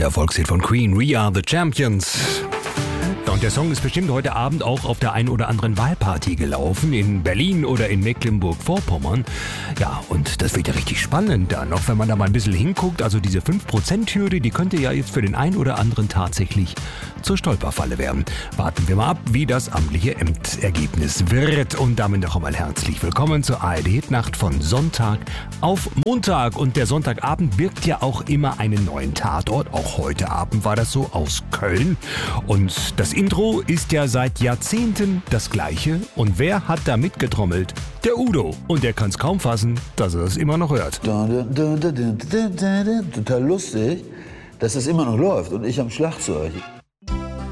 Der Volkshit von Queen, We Are the Champions. Und der Song ist bestimmt heute Abend auch auf der ein oder anderen Wahlparty gelaufen, in Berlin oder in Mecklenburg-Vorpommern. Ja, und das wird ja richtig spannend dann, auch wenn man da mal ein bisschen hinguckt. Also diese 5%-Hürde, die könnte ja jetzt für den einen oder anderen tatsächlich zur Stolperfalle werden. Warten wir mal ab, wie das amtliche Ämtergebnis wird. Und damit noch einmal herzlich willkommen zur ARD-Hitnacht von Sonntag auf Montag. Und der Sonntagabend birgt ja auch immer einen neuen Tatort. Auch heute Abend war das so aus Köln. Und das Intro ist ja seit Jahrzehnten das gleiche. Und wer hat da mitgetrommelt? Der Udo. Und der kann es kaum fassen, dass er das immer noch hört. Total lustig, dass es immer noch läuft und ich am Schlagzeug.